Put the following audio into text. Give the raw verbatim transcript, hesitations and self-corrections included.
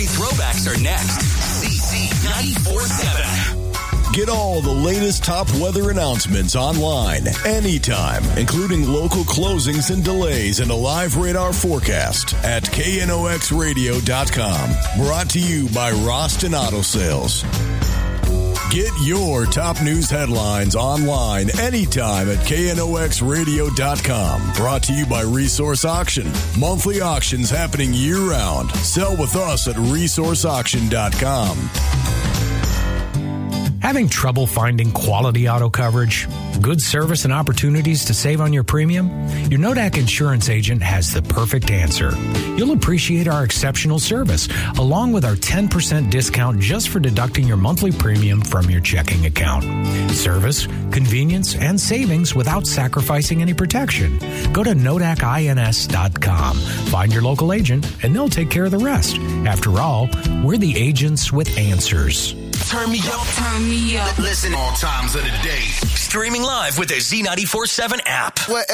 Throwbacks are next. Z Z ninety-four point seven. Get all the latest top weather announcements online, anytime, including local closings and delays and a live radar forecast at K N O X radio dot com. Brought to you by Roston Auto Sales. Get your top news headlines online anytime at K N O X radio dot com. Brought to you by Resource Auction. Monthly auctions happening year-round. Sell with us at resource auction dot com. Having trouble finding quality auto coverage, good service, and opportunities to save on your premium? Your Nodak Insurance agent has the perfect answer. You'll appreciate our exceptional service, along with our ten percent discount just for deducting your monthly premium from your checking account. Service, convenience, and savings without sacrificing any protection. Go to nodak ins dot com. Find your local agent, and they'll take care of the rest. After all, we're the agents with answers. Turn me up. Turn me up. Listen all times of the day. Streaming live with the Z ninety-four point seven app.